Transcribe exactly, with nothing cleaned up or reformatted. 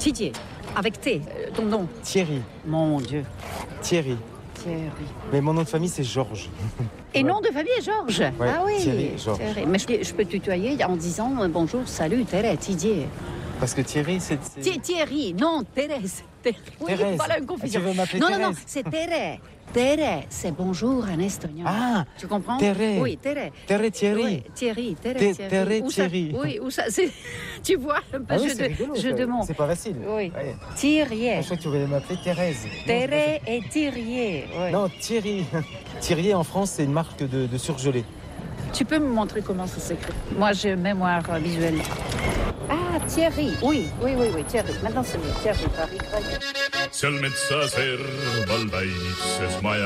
Didier, avec T, euh, ton nom. Thierry. Mon Dieu. Thierry. Thierry. Mais mon nom de famille, c'est Georges. Et Ouais. nom de famille est Georges. Ouais, Ah oui. Thierry, Georges. Thierry. Mais je, je peux tutoyer en disant euh, bonjour, salut, Thérèse, Didier. Parce que Thierry, c'est... c'est- Thi- Thierry, non, Thérèse. Thé- Oui, Thérèse. voilà une Ah, confusion. tu veux m'appeler non, non, non, Thérèse c'est Thérèse. Thérèse, c'est bonjour en estonien. Ah, Tu comprends? Thérèse. Oui, Thérèse. Thérèse Thierry. Oui, Thierry, Thé- Thérèse, Thierry. Thérèse Où ça- Thierry. Oui, où ça, c'est... Tu vois, un peu Ah oui, jeu, c'est de, rigolo, jeu ça. de mots. C'est pas facile. Oui. Ouais. Thierry. Je crois que tu voulais m'appeler Thérèse. Thérèse et Thierry. Oui. Non, Thierry. Thierry, en France, c'est une marque de, de surgelé. Tu peux me montrer comment ça s'écrit? Moi, j'ai mémoire euh, visuelle. Ah, Thierry. Oui, oui, oui, oui, Thierry. Maintenant, c'est mieux. Thierry, Paris, Paris. Seal metsas erval väikses maja.